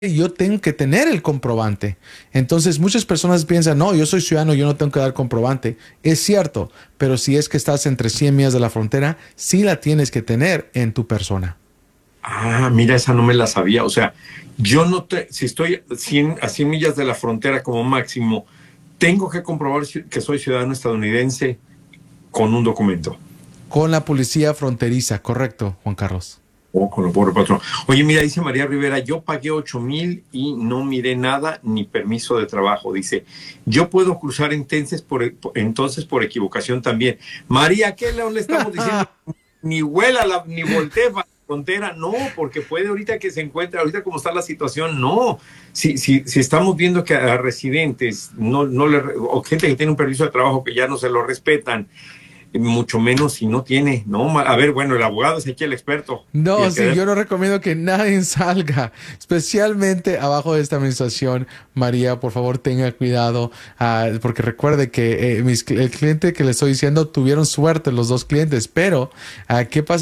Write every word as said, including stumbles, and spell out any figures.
yo tengo que tener el comprobante. Entonces muchas personas piensan, no, yo soy ciudadano, yo no tengo que dar comprobante. Es cierto, pero si es que estás entre cien millas de la frontera, sí la tienes que tener en tu persona. Ah, mira, esa no me la sabía. O sea, yo no te, si estoy cien, a cien millas de la frontera como máximo, tengo que comprobar que soy ciudadano estadounidense con un documento. Con la policía fronteriza, correcto, Juan Carlos. O con lo pobre patrón. Oye, mira, dice María Rivera, yo pagué ocho mil y no miré nada ni permiso de trabajo. Dice, yo puedo cruzar entonces por, entonces por equivocación también. María, ¿qué le estamos diciendo? Ni huela, la, ni voltee para la frontera, no, porque puede ahorita que se encuentra, ahorita como está la situación, no. Si, si, si estamos viendo que a residentes, no, no le, o gente que tiene un permiso de trabajo que ya no se lo respetan, mucho menos si no tiene, ¿no? A ver, bueno, el abogado es aquí el experto. Y No, el sí, que yo no recomiendo que nadie salga, especialmente abajo de esta administración. María, por favor, tenga cuidado, uh, porque recuerde que eh, mis, el cliente que le estoy diciendo tuvieron suerte los dos clientes, pero uh, ¿qué pasa?